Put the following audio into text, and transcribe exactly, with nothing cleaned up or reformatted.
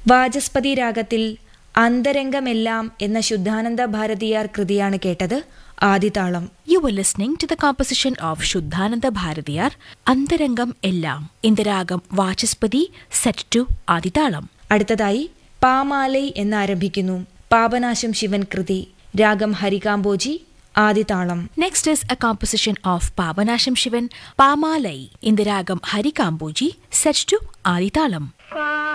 വാചസ്പതി രാഗത്തിൽ അന്തരംഗമെല്ലാം എന്ന ശുദ്ധാനന്ദ ഭാരതിയാർ കൃതിയാണ് കേട്ടത്. ആദിതാളം. You were listening to the composition of Shuddhananda Bharatiyar, Antarangam Ellam, in the ragam Vachaspati, set to Adithalam. അടുത്തതായി പാമാലൈ എന്നാരംഭിക്കുന്നു പാപനാശം ശിവൻ കൃതി. രാഗം Harikambhoji. ആദിതാളം. Next is a composition of Pavanasham Shivan, Pamalai, in the ragam Harikamboji, set to Adithalam.